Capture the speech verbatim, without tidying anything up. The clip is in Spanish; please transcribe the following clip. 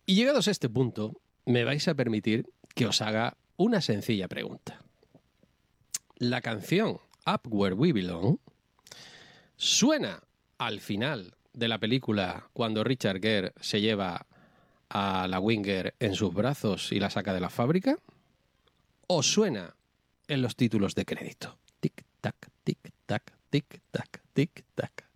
Y llegados a este punto, me vais a permitir que os haga una sencilla pregunta. La canción Up Where We Belong suena al final de la película cuando Richard Gere se lleva a la Winger en sus brazos y la saca de la fábrica, o suena en los títulos de crédito. Tic tac, tic tac, tic tac, tic tac.